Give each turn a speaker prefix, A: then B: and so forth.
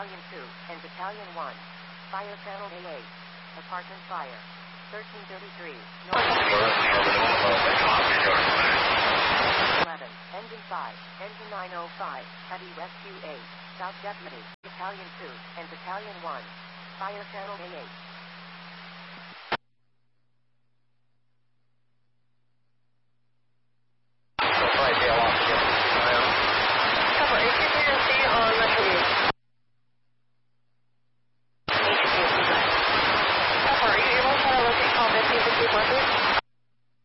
A: Battalion 2, and Battalion 1. Fire Channel A8. Apartment fire. 1333, North 11, Engine 5, Engine 905, Heavy Rescue 8, South Deputy, Battalion 2, and Battalion 1. Fire Channel A8.